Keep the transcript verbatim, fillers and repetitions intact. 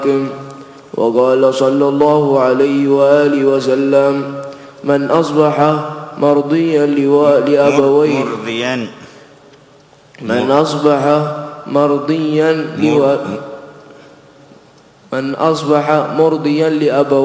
وقال صلى الله عليه وآله وسلم من أصبح مرضيا لأبويه من أصبح مرضيا من أصبح مرضيا لأبويه